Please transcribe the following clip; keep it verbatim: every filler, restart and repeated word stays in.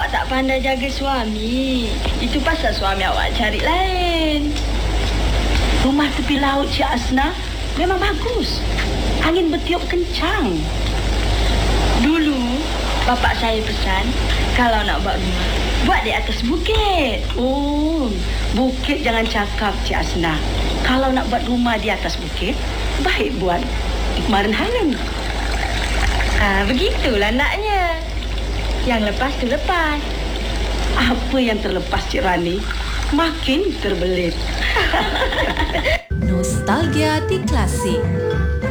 awak tak pandai jaga suami. Itu pasal suami awak cari lain. Rumah tepi laut Cik Asna memang bagus. Angin bertiup kencang. Dulu, bapak saya pesan, kalau nak buat rumah, buat di atas bukit. Oh, bukit jangan cakap Cik Asna. Kalau nak buat rumah di atas bukit, baik buat di kemarin hari. Ah, begitulah naknya. Yang lepas tu lepas. Apa yang terlepas Cik Rani makin terbelit. Nostalgia di Klasik.